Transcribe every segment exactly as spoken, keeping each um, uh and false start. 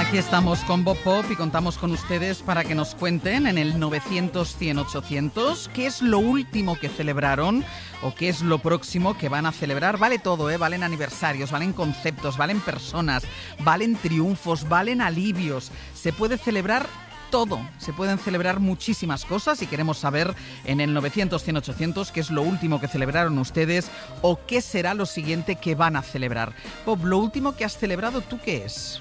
Aquí estamos con Bob Pop y contamos con ustedes para que nos cuenten en el novecientos, cien, ochocientos qué es lo último que celebraron o qué es lo próximo que van a celebrar. Vale todo, ¿eh? Valen aniversarios, valen conceptos, valen personas, valen triunfos, valen alivios. Se puede celebrar todo, se pueden celebrar muchísimas cosas y queremos saber en el novecientos, cien, ochocientos qué es lo último que celebraron ustedes o qué será lo siguiente que van a celebrar. Bob, lo último que has celebrado, ¿tú qué es?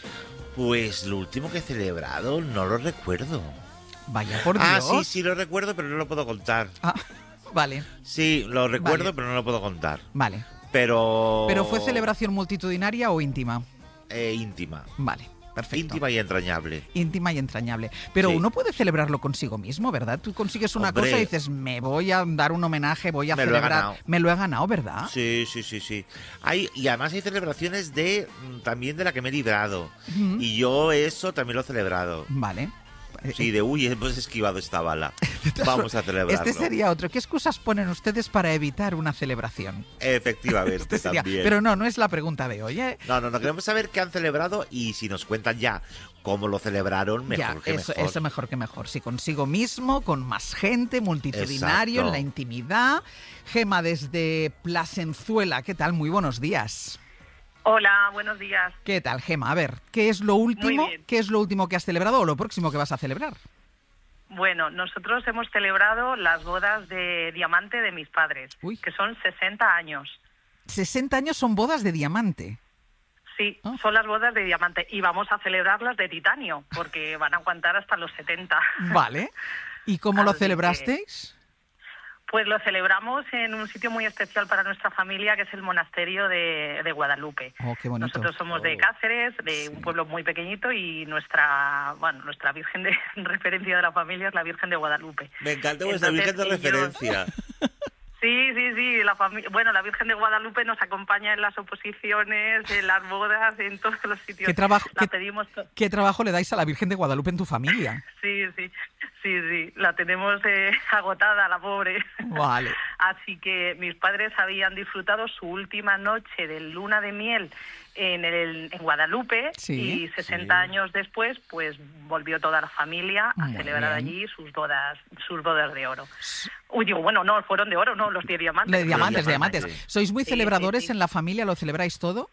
Pues lo último que he celebrado no lo recuerdo. Vaya, por Dios. Ah, sí, sí lo recuerdo, pero no lo puedo contar. Ah, vale. Sí, lo recuerdo, Vale. pero no lo puedo contar. Vale. Pero... ¿Pero fue celebración multitudinaria o íntima? Eh, íntima. Vale, perfecto. Íntima y entrañable. Íntima y entrañable. Pero Sí. uno puede celebrarlo consigo mismo, ¿verdad? Tú consigues una Hombre. cosa y dices, me voy a dar un homenaje, voy a Me lo he celebrar. ganado. Me lo he ganado, ¿verdad? Sí, sí, sí, sí. Hay, y además hay celebraciones de mm, también de la que me he librado. Ujú. Y yo eso también lo he celebrado. Vale. Sí, de uy, hemos esquivado esta bala. Vamos a celebrarlo. Este sería otro. ¿Qué excusas ponen ustedes para evitar una celebración? Efectivamente, Este sería- también. Pero no, no es la pregunta de hoy, ¿eh? No, no, no, queremos saber qué han celebrado y si nos cuentan ya cómo lo celebraron, mejor Ya, que eso, mejor. eso mejor que mejor. Sí, consigo mismo, con más gente, multitudinario, Exacto. en la intimidad. Gema desde Plasenzuela, ¿qué tal? Muy buenos días. Hola, buenos días. ¿Qué tal, Gema? A ver, ¿qué es lo último? Muy bien. ¿Qué es lo último que has celebrado o lo próximo que vas a celebrar? Bueno, nosotros hemos celebrado las bodas de diamante de mis padres, Uy. que son sesenta años. sesenta años son bodas de diamante. Sí, Ah. son las bodas de diamante y vamos a celebrarlas de titanio, porque van a aguantar hasta los setenta. Vale. ¿Y cómo lo Así que- celebrasteis? Pues lo celebramos en un sitio muy especial para nuestra familia, que es el monasterio de, de Guadalupe. Oh, qué bonito. Nosotros somos de Oh. Cáceres, de un pueblo muy pequeñito, y nuestra, bueno, nuestra virgen de referencia de la familia es la Virgen de Guadalupe. Me encanta vuestra Entonces, virgen de ellos- referencia. Sí, sí, sí. La fami- bueno, la Virgen de Guadalupe nos acompaña en las oposiciones, en las bodas, en todos los sitios. ¿Qué trabajo, La qué- pedimos. to- qué trabajo le dais a la Virgen de Guadalupe en tu familia? Sí, sí, sí, sí. La tenemos eh, agotada, la pobre. Vale. Así que mis padres habían disfrutado su última noche de luna de miel en, el, en Guadalupe, Sí. y sesenta Sí. años después, pues volvió toda la familia a Muy celebrar bien. allí sus bodas, sus bodas de oro. Uy, digo, bueno, no, fueron de oro, no, los de diamantes. De diamantes, de diamantes, diamantes. sí. ¿Sois muy Sí, celebradores sí, sí. en la familia? ¿Lo celebráis todo?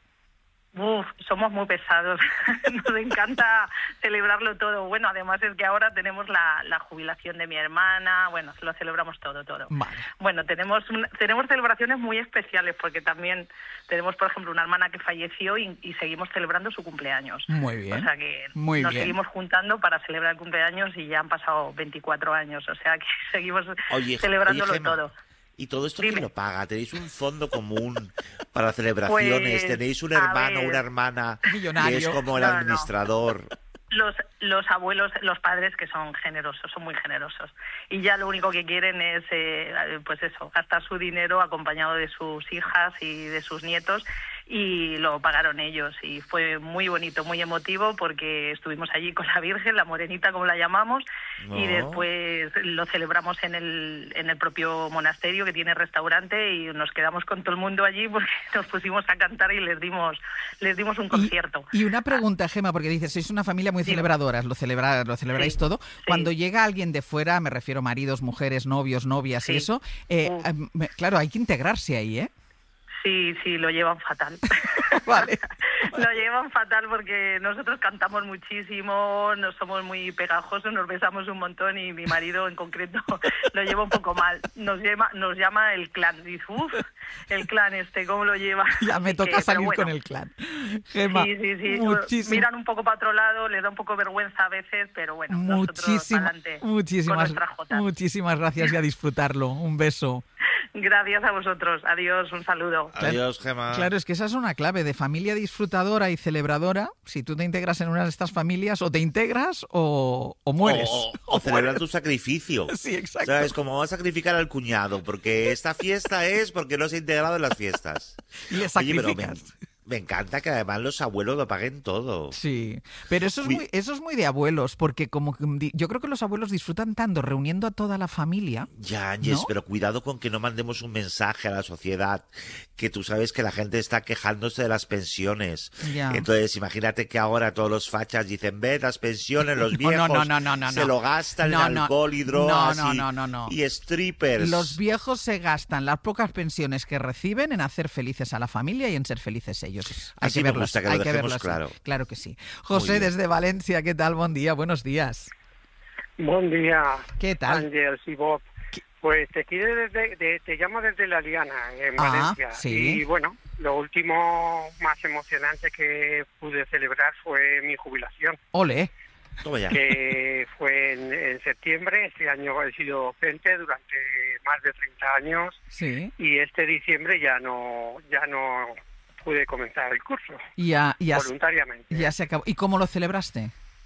Uf, somos muy pesados. Nos encanta celebrarlo todo. Bueno, además es que ahora tenemos la, la jubilación de mi hermana. Bueno, lo celebramos todo, todo. Vale. Bueno, tenemos un- tenemos celebraciones muy especiales porque también tenemos, por ejemplo, una hermana que falleció y, y seguimos celebrando su cumpleaños. Muy bien. O sea que Muy nos bien. seguimos juntando para celebrar el cumpleaños y ya han pasado veinticuatro años. O sea que seguimos Oye, celebrándolo oye, Gema, todo. ¿y todo esto Dime. quién lo paga? ¿Tenéis un fondo común para celebraciones? Pues, ¿Tenéis un a hermano o ver. una hermana Millonario. que es como el No, no. administrador? Los, los abuelos, los padres que son generosos, son muy generosos. Y ya lo único que quieren es, eh, pues eso, gastar su dinero acompañado de sus hijas y de sus nietos, y lo pagaron ellos. Y fue muy bonito, muy emotivo, porque estuvimos allí con la Virgen, la morenita como la llamamos, No. y después lo celebramos en el, en el propio monasterio, que tiene restaurante, y nos quedamos con todo el mundo allí porque nos pusimos a cantar y les dimos, les dimos un concierto. Y, y una pregunta, Gema, porque dices, sois una familia muy Dime. celebradoras, lo, celebra, lo celebráis Sí, todo. sí. Cuando llega alguien de fuera, me refiero maridos, mujeres, novios, novias y Sí. eso, eh, Uf. eh, me- claro, hay que integrarse ahí, ¿eh? Sí, sí, lo llevan fatal. Vale. Lo llevan fatal porque nosotros cantamos muchísimo, no somos muy pegajosos, nos besamos un montón, y mi marido en concreto lo lleva un poco mal. Nos llama, nos llama el clan. Dice, uff, el clan este, ¿cómo lo lleva? Ya me Así toca que, pero salir bueno. con el clan. Gema, Sí, sí, sí. muchísim- Miran un poco para otro lado, les da un poco vergüenza a veces, pero bueno, nosotros muchísima- adelante con muchísimas, nuestras jotas. muchísimas gracias y a disfrutarlo. Un beso. Gracias a vosotros. Adiós, un saludo. Adiós, Gema. Claro, es que esa es una clave de familia disfrutadora y celebradora. Si tú te integras en una de estas familias, o te integras o, o mueres. O, o celebrar tu sacrificio. Sí, exacto. ¿Sabes? Como vas a sacrificar al cuñado, porque esta fiesta es porque no se ha integrado en las fiestas. Y le Oye, pero me, sacrificas. Me encanta que además los abuelos lo paguen todo. Sí, pero eso es muy, eso es muy de abuelos, porque como que di- yo creo que los abuelos disfrutan tanto reuniendo a toda la familia. Ya, Ángels, ¿No? pero cuidado con que no mandemos un mensaje a la sociedad, que tú sabes que la gente está quejándose de las pensiones. Ya. Entonces, imagínate que ahora todos los fachas dicen, ve, las pensiones, los No, viejos no, no, no, no, se no. lo gastan No, en no. alcohol y drogas No, no, y, no, no, no. y strippers. Los viejos se gastan las pocas pensiones que reciben en hacer felices a la familia y en ser felices ellos. Hay Así que me verlo gusta así, que lo hay que dejemos verlo así. claro. Claro que sí. Muy José, bien. desde Valencia, ¿qué tal? Buen día, buenos días. Buen día, ¿Qué tal? Ángel y Bob. Pues te, quiero desde, de- te llamo desde La Liana, en Ah, Valencia. sí. Y bueno, lo último más emocionante que pude celebrar fue mi jubilación, Ole. Toma ya. que fue en, en septiembre. Este año he sido docente durante más de treinta años Sí. y este diciembre ya no ya no pude comenzar el curso, Y ya, ya, se- voluntariamente. ya se acabó. ¿Y cómo lo celebraste?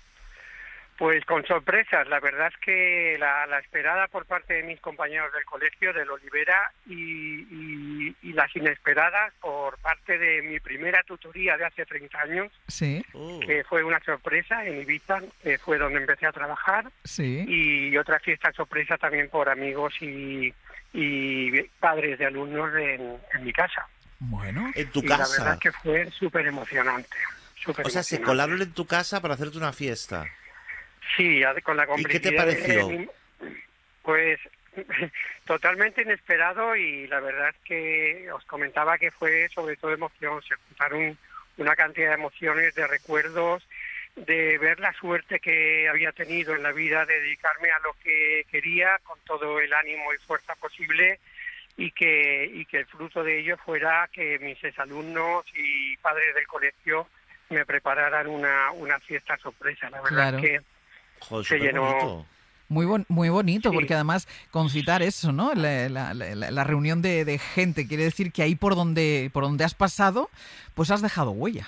Pues con sorpresas, la verdad es que la, la esperada por parte de mis compañeros del colegio, del Olivera, y, y, y las inesperadas por parte de mi primera tutoría de hace treinta años, Sí, Oh. que fue una sorpresa en Ibiza, que fue donde empecé a trabajar, sí. y otra fiesta sorpresa también por amigos y, y padres de alumnos en, en mi casa. Bueno, En tu Y la verdad casa. es que fue súper emocionante. O sea, se colaron en tu casa para hacerte una fiesta. Sí, ade- con la ¿Y qué te complicidad de- pareció? de mi- Pues totalmente inesperado, y la verdad es que os comentaba que fue sobre todo emoción. Se juntaron una cantidad de emociones, de recuerdos, de ver la suerte que había tenido en la vida, de dedicarme a lo que quería con todo el ánimo y fuerza posible, y que, y que el fruto de ello fuera que mis exalumnos y padres del colegio me prepararan una, una fiesta sorpresa. La verdad Claro. es que Joder, Se llenó. superbonito. muy, bon- muy bonito, Sí. porque además concitar eso, ¿no? La, la- la- la reunión de, de gente quiere decir que ahí por donde, por donde has pasado, pues has dejado huella.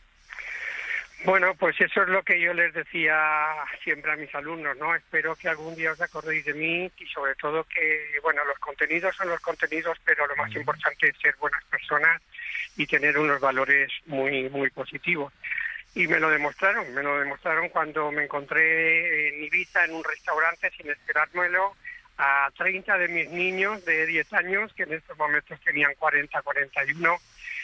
Bueno, pues eso es lo que yo les decía siempre a mis alumnos, ¿no? Espero que algún día os acordéis de mí, y sobre todo que, bueno, los contenidos son los contenidos, pero lo más importante es ser buenas personas y tener unos valores muy, muy positivos. Y me lo demostraron, me lo demostraron cuando me encontré en Ibiza en un restaurante sin esperármelo a treinta de mis niños de diez años, que en estos momentos tenían cuarenta, cuarenta y uno,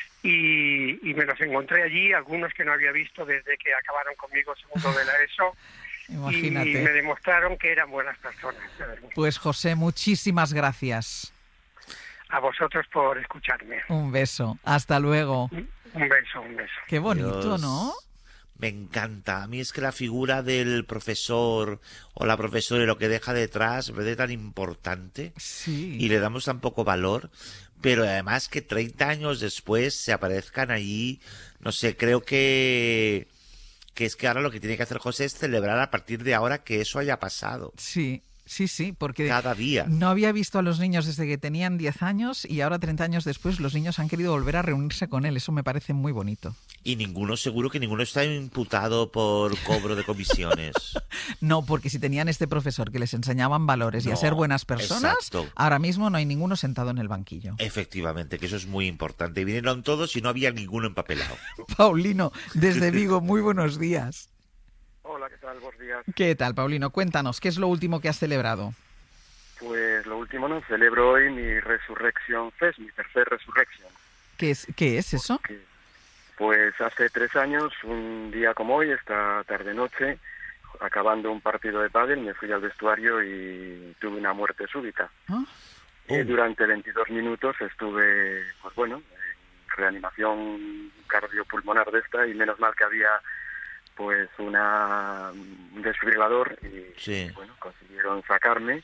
y, y me los encontré allí, algunos que no había visto desde que acabaron conmigo segundo de la ESO, y me Imagínate. demostraron que eran buenas personas. de verdad. Pues José, muchísimas gracias. A vosotros por escucharme. Un beso. Hasta luego. Un beso, un beso. Qué bonito, Dios. ¿no? Me encanta. A mí es que la figura del profesor o la profesora y lo que deja detrás me parece tan importante Sí. y le damos tan poco valor, pero además que treinta años después se aparezcan allí, no sé, creo que, que es que ahora lo que tiene que hacer José es celebrar a partir de ahora que eso haya pasado. Sí, sí, sí, porque Cada día. no había visto a los niños desde que tenían diez años y ahora treinta años después los niños han querido volver a reunirse con él. Eso me parece muy bonito. Y ninguno, seguro que ninguno está imputado por cobro de comisiones. No, porque si tenían este profesor que les enseñaban valores y a No, ser buenas personas, exacto. ahora mismo no hay ninguno sentado en el banquillo. Efectivamente, que eso es muy importante. Y vinieron todos y no había ninguno empapelado. Paulino, desde Vigo, muy buenos días. Hola, ¿qué tal? Buenos días. ¿Qué tal, Paulino? Cuéntanos, ¿qué es lo último que has celebrado? Pues lo último, ¿no? Celebro hoy mi Resurrection Fest, mi tercer Resurrection. ¿Qué es, qué es eso? Que, pues hace tres años, un día como hoy, esta tarde-noche, acabando un partido de pádel, me fui al vestuario y tuve una muerte súbita. ¿Ah? Y Oh. durante veintidós minutos estuve, pues bueno, en reanimación cardiopulmonar de esta, y menos mal que había pues una un desfibrilador y Sí. bueno, consiguieron sacarme.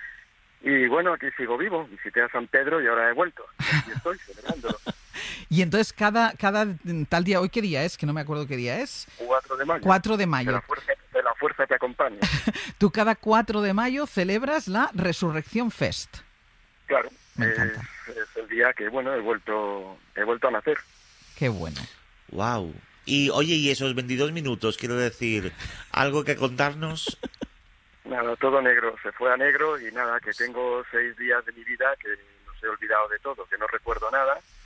Y bueno, aquí sigo vivo, visité a San Pedro y ahora he vuelto. Y aquí estoy celebrándolo. Y entonces cada, cada tal día, ¿hoy qué día es? Que no me acuerdo qué día es. cuatro de mayo. cuatro de De mayo. la fuerza, de la fuerza te acompaña. Tú cada cuatro de mayo celebras la Resurrección Fest. Claro. Me es, encanta. es el día que, bueno, he vuelto, he vuelto a nacer. Qué bueno. Wow. Y oye, y esos veintidós minutos, quiero decir, ¿algo que contarnos? Nada, todo negro, se fue a negro, y nada, que tengo seis días de mi vida que los he olvidado de todo, que no recuerdo nada,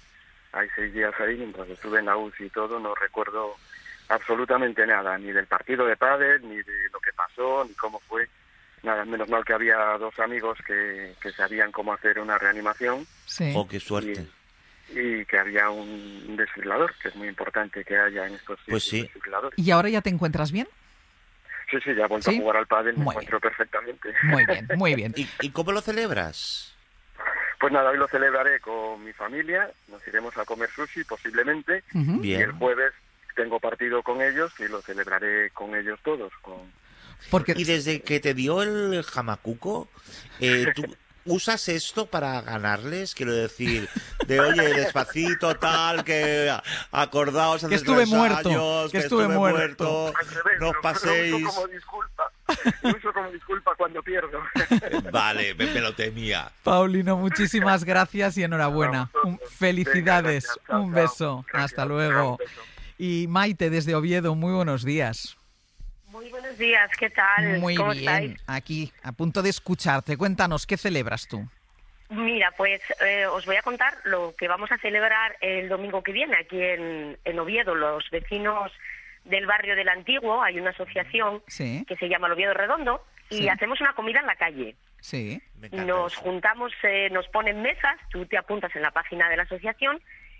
hay seis días ahí, mientras estuve en la U C I y todo, no recuerdo absolutamente nada, ni del partido de pádel, ni de lo que pasó, ni cómo fue. Nada, menos mal que había dos amigos que, que sabían cómo hacer una reanimación. Sí. Oh, qué suerte. Y, y que había un desfibrilador, que es muy importante que haya en estos Pues sí. desfibriladores. ¿Y ahora ya te encuentras bien? Sí, sí, ya he vuelto ¿Sí? a jugar al pádel, me Muy encuentro perfectamente. Muy bien, muy bien. ¿Y, ¿Y cómo lo celebras? Pues nada, hoy lo celebraré con mi familia, nos iremos a comer sushi posiblemente, Ujú. y el Bien. jueves tengo partido con ellos y lo celebraré con ellos todos. Con... Porque Y desde que te dio el jamacuco, eh, ¿tú usas esto para ganarles? Quiero decir, de oye, despacito, tal, que acordaos hace Que estuve tres muerto, años, que estuve muerto. Al revés, no os lo- paséis. Lo uso como disculpa, lo uso como disculpa cuando pierdo. Vale, me, me lo temía. Paulino, muchísimas gracias y enhorabuena. A Un- vosotros. felicidades, Venga, gracias. Chao, un chao. beso, Gracias. hasta Chao, luego. un beso. Y Maite, desde Oviedo, muy buenos días. Muy buenos días, ¿qué tal? Muy ¿Cómo bien, estáis? aquí, a punto de escucharte. Cuéntanos, ¿qué celebras tú? Mira, pues eh, os voy a contar lo que vamos a celebrar el domingo que viene aquí en, en Oviedo. Los vecinos del barrio del Antiguo, hay una asociación Sí, que se llama el Oviedo Redondo y Sí. hacemos una comida en la calle. sí. Me encanta Nos eso. juntamos, eh, nos ponen mesas, tú te apuntas en la página de la asociación